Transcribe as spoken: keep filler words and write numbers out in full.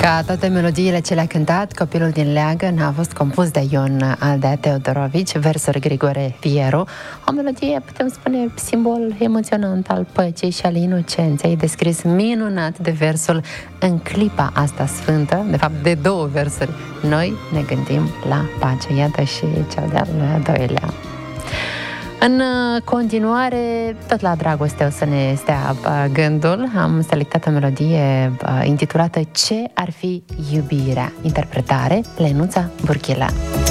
Ca toate melodiile ce le-a cântat, Copilul din Leagăn a fost compus de Ion Aldea Teodorovici, versuri Grigore Fieru, o melodie, putem spune, simbol emoționant al păcii și al inocenței, descris minunat de versul În clipa asta sfântă, de fapt de două versuri, noi ne gândim la pace. Iată și cel de-al doilea. În continuare, tot la dragoste o să ne stea gândul. Am selectat o melodie intitulată Ce ar fi iubirea? Interpretare Lenuța Burchila.